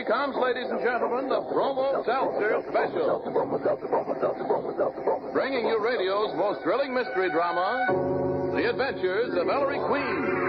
she comes, ladies and gentlemen, the Bromo Seltzer Special. Bringing you radio's most thrilling mystery drama, The Adventures of Ellery Queen.